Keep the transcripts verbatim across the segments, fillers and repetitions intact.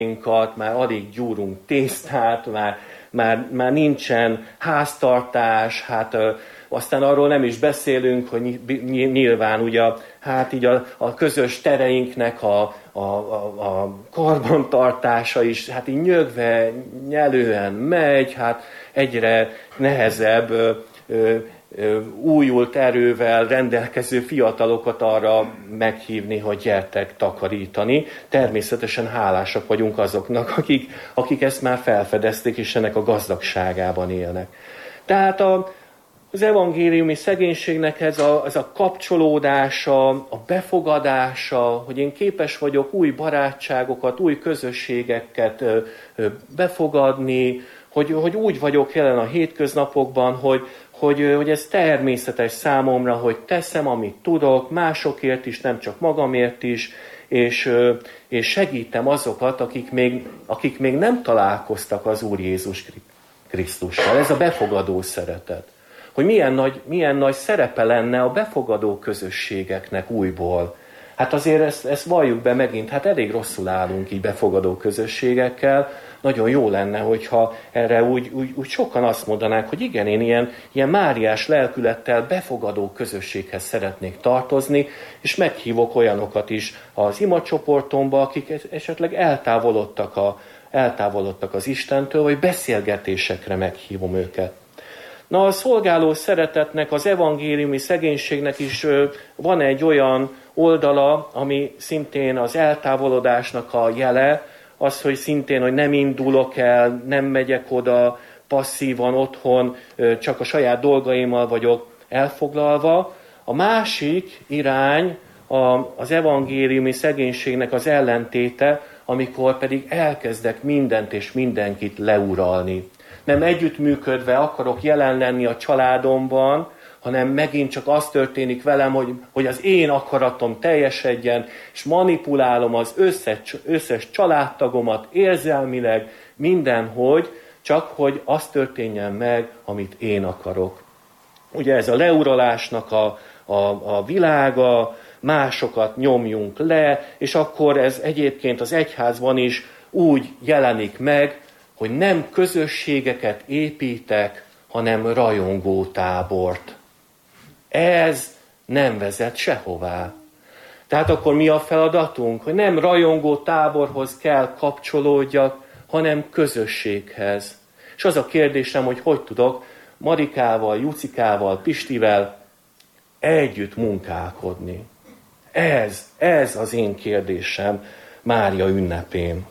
már alig gyúrunk tésztát, már, már, már nincsen háztartás, hát aztán arról nem is beszélünk, hogy nyilván ugye, hát így a, a közös tereinknek a, a, a, a karbantartása is, hát így nyögve, nyelően megy, hát egyre nehezebb ö, ö, ö, újult erővel rendelkező fiatalokat arra meghívni, hogy gyertek takarítani. Természetesen hálásak vagyunk azoknak, akik, akik ezt már felfedezték, és ennek a gazdagságában élnek. Tehát a Az evangéliumi szegénységnek ez a, ez a kapcsolódása, a befogadása, hogy én képes vagyok új barátságokat, új közösségeket ö, ö, befogadni, hogy, hogy úgy vagyok jelen a hétköznapokban, hogy, hogy, hogy ez természetes számomra, hogy teszem, amit tudok, másokért is, nem csak magamért is, és, és segítem azokat, akik még, akik még nem találkoztak az Úr Jézus Krisztussal. Ez a befogadó szeretet. Hogy milyen nagy, milyen nagy szerepe lenne a befogadó közösségeknek újból. Hát azért ezt, ezt valljuk be megint, hát elég rosszul állunk így befogadó közösségekkel. Nagyon jó lenne, hogyha erre úgy, úgy, úgy sokan azt mondanák, hogy igen, én ilyen, ilyen máriás lelkülettel befogadó közösséghez szeretnék tartozni, és meghívok olyanokat is az imacsoportomba, akik esetleg eltávolodtak, a, eltávolodtak az Istentől, vagy beszélgetésekre meghívom őket. Na, a szolgáló szeretetnek, az evangéliumi szegénységnek is van egy olyan oldala, ami szintén az eltávolodásnak a jele, az, hogy szintén, hogy nem indulok el, nem megyek oda, passzívan otthon, csak a saját dolgaimmal vagyok elfoglalva. A másik irány az evangéliumi szegénységnek az ellentéte, amikor pedig elkezdek mindent és mindenkit leuralni. Nem együttműködve akarok jelen lenni a családomban, hanem megint csak az történik velem, hogy, hogy az én akaratom teljesedjen, és manipulálom az összes, összes családtagomat érzelmileg, mindenhogy, csak hogy az történjen meg, amit én akarok. Ugye ez a leuralásnak a, a, a világa, másokat nyomjunk le, és akkor ez egyébként az egyházban is úgy jelenik meg, hogy nem közösségeket építek, hanem rajongótábort. Ez nem vezet sehová. Tehát akkor mi a feladatunk? Hogy nem rajongótáborhoz kell kapcsolódjak, hanem közösséghez. És az a kérdésem, hogy hogy tudok Marikával, Jucikával, Pistivel együtt munkálkodni. Ez, ez az én kérdésem Mária ünnepén.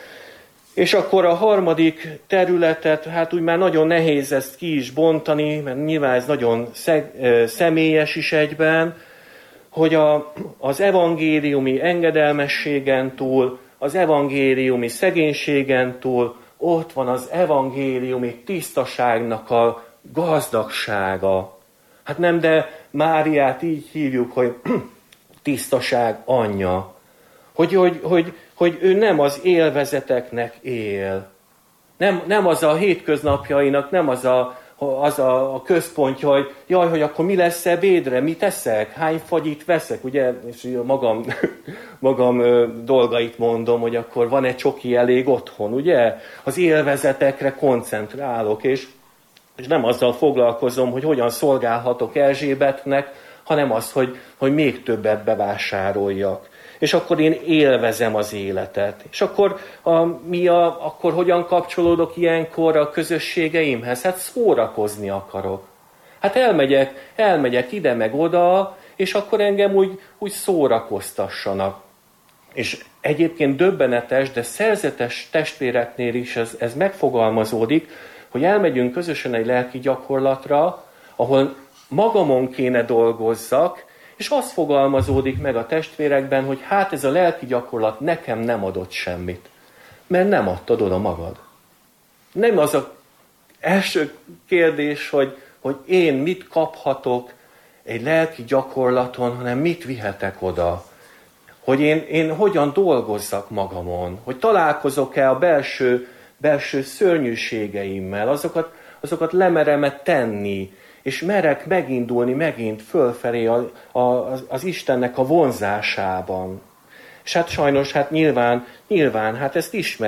És akkor a harmadik területet, hát úgy már nagyon nehéz ezt ki is bontani, mert nyilván ez nagyon szeg, személyes is egyben, hogy a, az evangéliumi engedelmességen túl, az evangéliumi szegénységen túl, ott van az evangéliumi tisztaságnak a gazdagsága. Hát nem, de Máriát így hívjuk, hogy tisztaság anyja. Hogy, hogy, hogy, hogy ő nem az élvezeteknek él. Nem, nem az a hétköznapjainak, nem az a, az a, a központja, hogy jaj, hogy akkor mi lesz ebédre, mit eszek, hány fagyit veszek, ugye, és magam, magam dolgait mondom, hogy akkor van egy csoki elég otthon, ugye? Az élvezetekre koncentrálok, és, és nem azzal foglalkozom, hogy hogyan szolgálhatok Erzsébetnek, hanem az, hogy, hogy még többet bevásároljak. És akkor én élvezem az életet. És akkor, a, mi a, akkor hogyan kapcsolódok ilyenkor a közösségeimhez? Hát szórakozni akarok. Hát elmegyek, elmegyek ide meg oda, és akkor engem úgy, úgy szórakoztassanak. És egyébként döbbenetes, de szerzetes testvéreknél is ez, ez megfogalmazódik, hogy elmegyünk közösen egy lelki gyakorlatra, ahol magamon kéne dolgozzak, és az fogalmazódik meg a testvérekben, hogy hát ez a lelki gyakorlat nekem nem adott semmit. Mert nem adtad oda magad. Nem az az első kérdés, hogy, hogy én mit kaphatok egy lelki gyakorlaton, hanem mit vihetek oda. Hogy én, én hogyan dolgozzak magamon. Hogy találkozok-e a belső, belső szörnyűségeimmel. Azokat, azokat lemerem-e tenni. És merek megindulni megint fölfelé a, a, az Istennek a vonzásában. És hát sajnos, hát nyilván, nyilván, hát ezt ismer.